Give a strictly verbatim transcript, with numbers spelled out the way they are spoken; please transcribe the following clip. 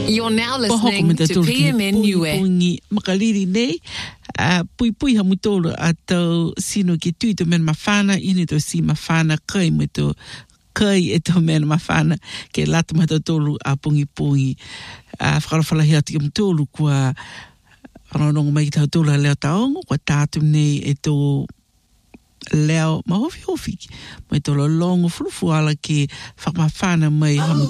You're now listening to P M N Niue. Pungi makaliri nei, pui pui ha mutolo atau sino ki tui to men mawhana, ini to si mawhana kai me to kai e to men mawhana ke lata ma tolu a pungi pungi. Whakarawhalahi ati ki mutolo kua whanonongo mai ki tau tolu a leo taongo, kua tātum nei e to leo mahofi hofi mai to lo longo fulufu ala ke whakamawhana mai hamu